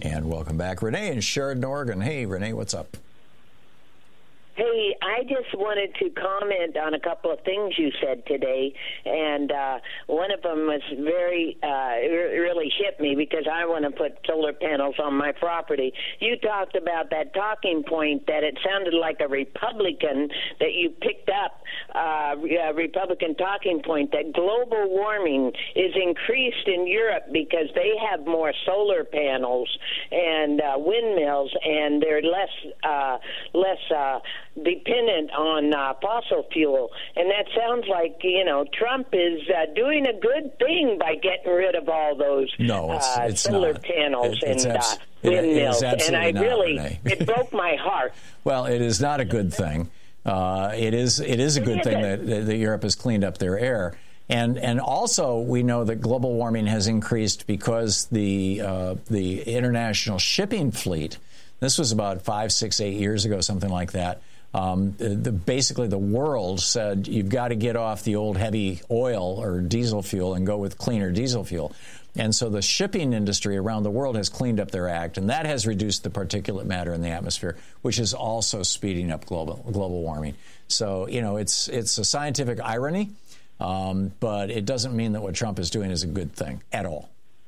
And welcome back, Renee in Sheridan, Oregon. Hey, Renee, what's up? Hey, I just wanted to comment on a couple of things you said today, and one of them was really hit me because I want to put solar panels on my property. You talked about that talking point that it sounded like a Republican that you picked up, a Republican talking point that global warming is increased in Europe because they have more solar panels and windmills, and they're less dependent on fossil fuel. And that sounds like, Trump is doing a good thing by getting rid of all those solar panels and windmills. And it broke my heart. Well, it is not a good thing. It is a good thing that Europe has cleaned up their air. And also, we know that global warming has increased because the international shipping fleet, this was about 5, 6, 8 years ago, something like that. Basically, the world said you've got to get off the old heavy oil or diesel fuel and go with cleaner diesel fuel. And so the shipping industry around the world has cleaned up their act, and that has reduced the particulate matter in the atmosphere, which is also speeding up global warming. So, it's a scientific irony, but it doesn't mean that what Trump is doing is a good thing at all.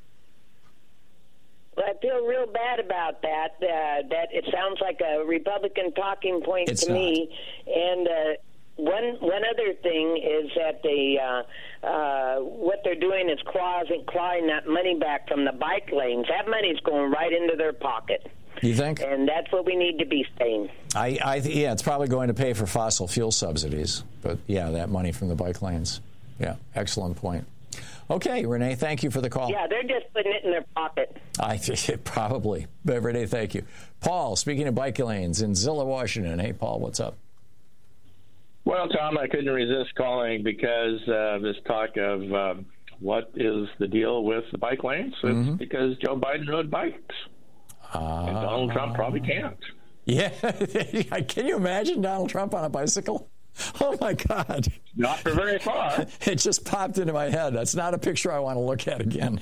Well, I feel real bad about that. That it sounds like a Republican talking point to me. And one other thing is that what they're doing is clawing that money back from the bike lanes. That money's going right into their pocket. You think? And that's what we need to be saying. Yeah, it's probably going to pay for fossil fuel subsidies. But yeah, that money from the bike lanes. Yeah, excellent point. Okay, Renee, thank you for the call. Yeah, they're just putting it in their pocket. I think probably. But Renee, thank you. Paul, speaking of bike lanes in Zillah, Washington. Hey, Paul, what's up? Well, Tom, I couldn't resist calling because this talk of what is the deal with the bike lanes? It's because Joe Biden rode bikes. And Donald Trump probably can't. Yeah. Can you imagine Donald Trump on a bicycle? Oh, my God. Not for very far. It just popped into my head. That's not a picture I want to look at again.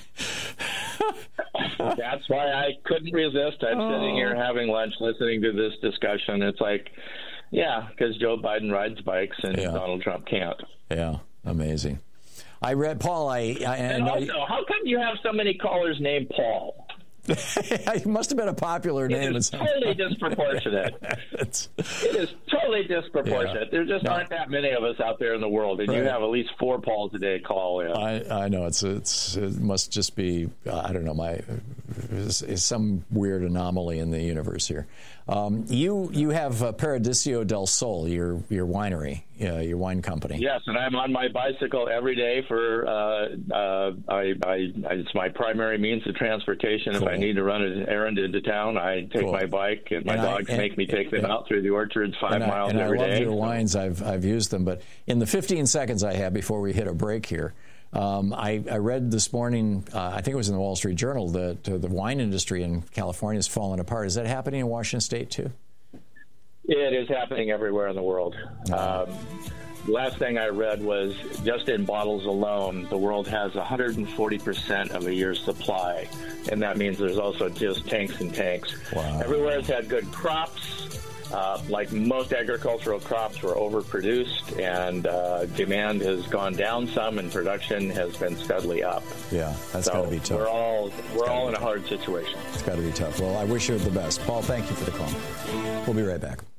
That's why I couldn't resist. I'm sitting here having lunch, listening to this discussion. It's like, yeah, because Joe Biden rides bikes and Donald Trump can't. Yeah, amazing. I read, Paul, and also, how come you have so many callers named Paul? It must have been a popular name. It's totally disproportionate. It is totally disproportionate. There just aren't that many of us out there in the world, and you have at least 4 Pauls a day call in. I know it must just be I don't know it's some weird anomaly in the universe here. You have Paradiso del Sol, your winery, your wine company. Yes, and I'm on my bicycle every day for it's my primary means of transportation. Cool. If I need to run an errand into town, I take my bike, and my dogs make me take them out through the orchards 5 miles every day. I love your wines. I've used them, but in the 15 seconds I have before we hit a break here, I read this morning, I think it was in the Wall Street Journal, that the wine industry in California is falling apart. Is that happening in Washington State, too? It is happening everywhere in the world. Last thing I read was just in bottles alone, the world has 140% of a year's supply, and that means there's also just tanks and tanks. Wow. Everywhere has had good crops. Like most agricultural crops were overproduced, and demand has gone down some, and production has been steadily up. Yeah, that's got to be tough. We're all in a hard situation. It's got to be tough. Well, I wish you the best. Paul, thank you for the call. We'll be right back.